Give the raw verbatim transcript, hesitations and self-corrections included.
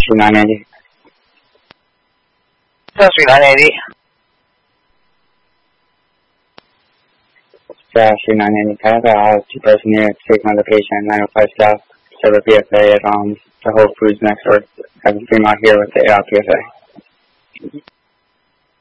Street nine eighty. South Street nine eighty. South Street nine eighty. I have a two person here. Take my location, nine oh five South. Serve a P F A at um, the Whole Foods next door. I have a female here with the A R P F A.